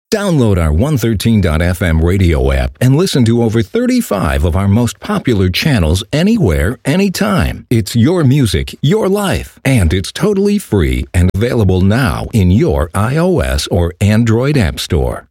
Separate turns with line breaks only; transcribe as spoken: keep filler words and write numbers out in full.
Download our one thirteen dot f m radio app and listen to over thirty-five of our most popular channels anywhere, anytime. It's your music, your life, and it's totally free and available now in your iOS or Android app store.